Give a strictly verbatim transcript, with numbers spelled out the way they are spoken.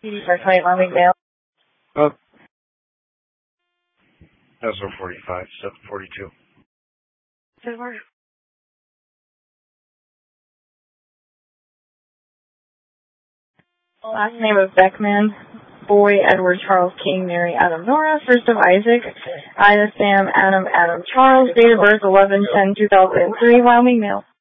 eighty-five twenty, Wyoming Mail. Oh. That was oh forty-five, seven forty-two. Good work. Last name of Beckman. Boy, Edward, Charles, King, Mary, Adam, Nora. First of Isaac. Ida, Sam, Adam, Adam, Charles. Date of birth eleven ten two thousand three, Wyoming Mail.